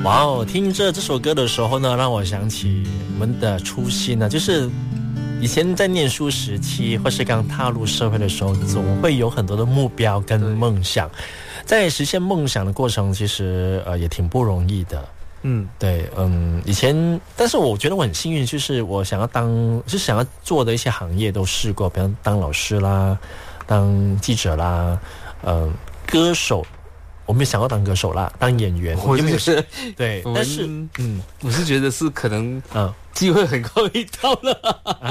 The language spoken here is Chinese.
哇哦，听着这首歌的时候呢，让我想起我们的初心呢，就是以前在念书时期，或是刚踏入社会的时候，总会有很多的目标跟梦想，在实现梦想的过程，其实也挺不容易的。对，以前，但是我觉得我很幸运，就是我想要做的一些行业都试过，比方当老师啦，当记者啦，歌手。我没有想要当歌手啦，当演员， 我就没有对，但是我是觉得是可能机会很高遇到了